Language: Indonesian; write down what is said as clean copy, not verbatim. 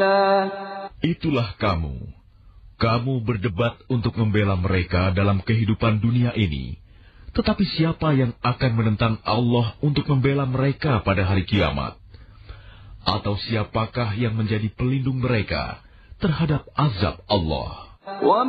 Itulah kamu. Kamu berdebat untuk membela mereka dalam kehidupan dunia ini. Tetapi siapa yang akan menentang Allah untuk membela mereka pada hari kiamat? Atau siapakah yang menjadi pelindung mereka terhadap azab Allah?